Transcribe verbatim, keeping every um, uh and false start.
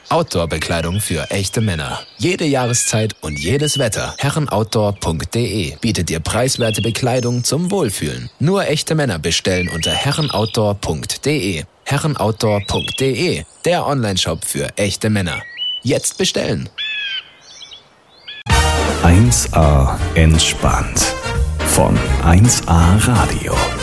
Outdoor-Bekleidung für echte Männer. Jede Jahreszeit und jedes Wetter. herrenoutdoor punkt de bietet dir preiswerte Bekleidung zum Wohlfühlen. Nur echte Männer bestellen unter herrenoutdoor punkt de. herrenoutdoor punkt de, der Onlineshop für echte Männer. Jetzt bestellen! eins A entspannt von eins A Radio.